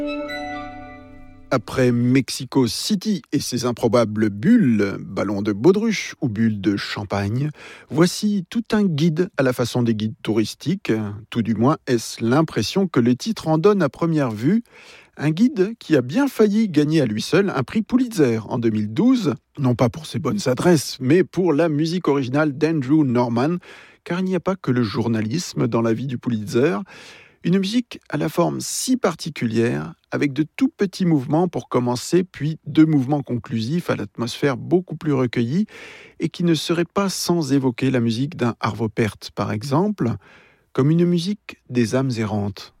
Après Mexico City et ses improbables bulles, ballons de baudruche ou bulles de champagne, voici tout un guide à la façon des guides touristiques. Tout du moins est-ce l'impression que le titre en donne à première vue. Un guide qui a bien failli gagner à lui seul un prix Pulitzer en 2012, non pas pour ses bonnes adresses, mais pour la musique originale d'Andrew Norman, car il n'y a pas que le journalisme dans la vie du Pulitzer. Une musique à la forme si particulière, avec de tout petits mouvements pour commencer, puis 2 mouvements conclusifs à l'atmosphère beaucoup plus recueillie, et qui ne serait pas sans évoquer la musique d'un Arvo Pärt, par exemple, comme une musique des âmes errantes.